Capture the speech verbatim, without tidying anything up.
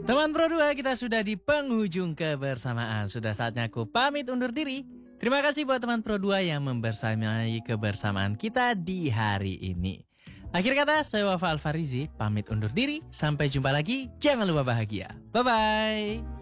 Teman Pro dua, kita sudah di penghujung kebersamaan. Sudah saatnya aku pamit undur diri. Terima kasih buat teman Pro dua yang membersamai kebersamaan kita di hari ini. Akhir kata, saya Wafa Alfarizi, pamit undur diri. Sampai jumpa lagi, jangan lupa bahagia. Bye-bye.